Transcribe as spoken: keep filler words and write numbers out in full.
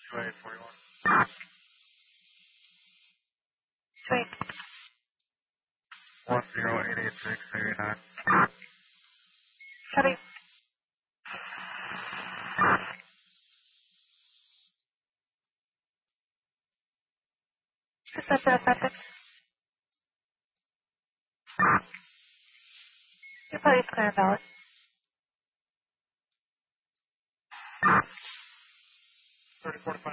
two eight forty-one. Sweet. one zero eight eight six eighty-nine. Copy. Success zero five six. Your body's clear, valid. thirty forty-five.